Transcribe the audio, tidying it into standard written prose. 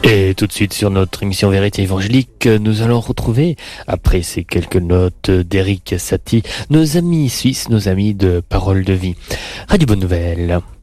Et tout de suite sur notre émission Vérité évangélique, nous allons retrouver, après ces quelques notes d'Éric Satie, nos amis suisses, nos amis de Parole de Vie. Radio Bonne Nouvelle.